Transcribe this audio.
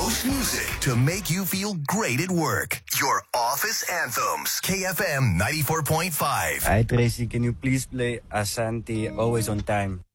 most music to make you feel great at work. Your office anthems. KFM 94.5. Hi Tracy, can you please play Ashanti Always on Time?